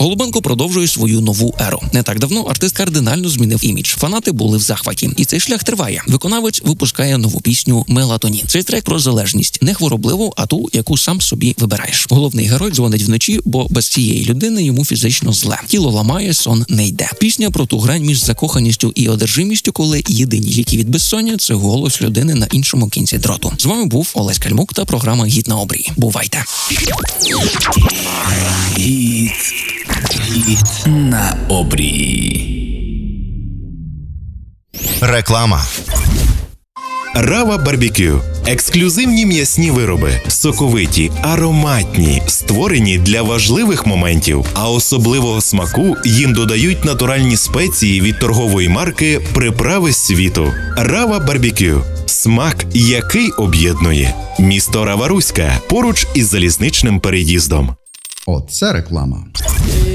Голубенко продовжує свою нову еру. Не так давно артист кардинально змінив імідж. Фанати були в захваті. І цей шлях триває. Виконавець випускає нову пісню «Мелатонін». Цей трек про залежність. Не хворобливу, а ту, яку сам собі вибираєш. Головний герой дзвонить вночі, бо без цієї людини йому фізично зле. Тіло ламає, сон не йде. Пісня про ту грань між закоханістю і одержимістю, коли єдині ліки від безсоння – це голос людини на іншому кінці дроту. З вами був Олесь Кальмук та програма «Гіт на обрії». Бувайте! Гіт на обрії. Реклама. Рава Барбекю. Ексклюзивні м'ясні вироби, соковиті, ароматні, створені для важливих моментів, а особливого смаку їм додають натуральні спеції від торгової марки «Приправи світу». Рава Барбекю. Смак, який об'єднує. Місто Рава-Руська, поруч із залізничним переїздом. Оце реклама.